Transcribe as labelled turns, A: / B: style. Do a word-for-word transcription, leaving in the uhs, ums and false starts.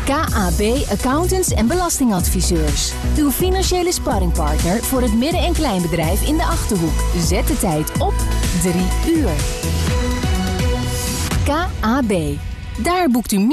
A: K A B Accountants en Belastingadviseurs. Uw financiële sparringpartner voor het midden- en kleinbedrijf in de Achterhoek. Zet de tijd op drie uur. K A B. Daar boekt u meer.